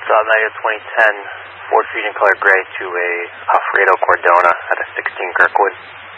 South Night 2010, Ford Fusion Color Gray to a Alfredo Cordona at a 16 Kirkwood.